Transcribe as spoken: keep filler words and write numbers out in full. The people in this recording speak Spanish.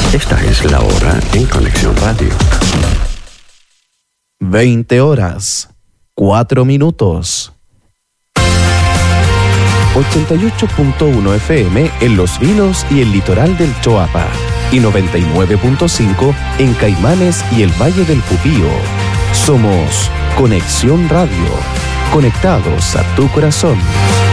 Esta es la hora en Conexión Radio. veinte horas, cuatro minutos. ochenta y ocho punto uno F M en Los Vilos y el litoral del Choapa. Y noventa y nueve punto cinco en Caimanes y el Valle del Pupío. Somos Conexión Radio. Conectados a tu corazón.